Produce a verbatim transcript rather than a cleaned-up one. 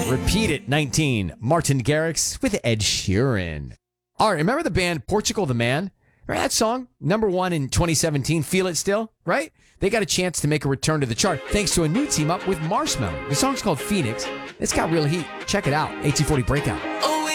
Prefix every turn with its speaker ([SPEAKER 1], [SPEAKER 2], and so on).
[SPEAKER 1] Repeat It, nineteen. Martin Garrix with Ed Sheeran. All right, remember the band Portugal the Man? Remember that song? Number one in twenty seventeen. Feel It Still, right? They got a chance to make a return to the chart thanks to a new team up with Marshmello. The song's called Phoenix. It's got real heat. Check it out. eighteen forty Breakout.
[SPEAKER 2] Oh.